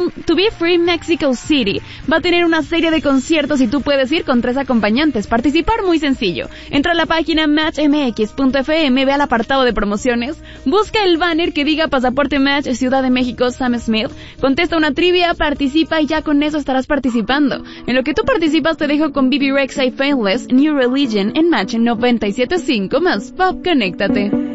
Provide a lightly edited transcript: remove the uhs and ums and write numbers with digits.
To Be Free Mexico City. Va a tener una serie de conciertos y tú puedes ir con 3 acompañantes. Participar muy sencillo. Entra a la página matchmx.fm, ve al apartado de promociones, busca el banner que diga Pasaporte Match Ciudad de México Sam Smith, contesta una trivia, participa y ya con eso estarás participando. En lo que tú participas te dejo con Bibi Rexha y Painless, New Religion en Match 97.5 más Pop. Conéctate.